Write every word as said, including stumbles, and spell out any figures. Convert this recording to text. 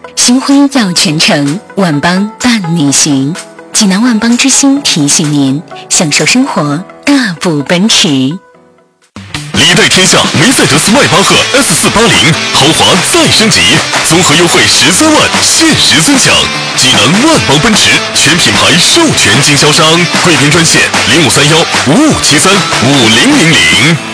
星辉耀全城，万邦伴你行。济南万邦之星提醒您：享受生活，大步奔驰。 历代天下梅赛德斯迈巴赫 S 四八零豪华再升级，综合优惠十三万，限时尊享。济南万邦奔驰全品牌授权经销商，贵宾专线零五三幺五五七三五零零零。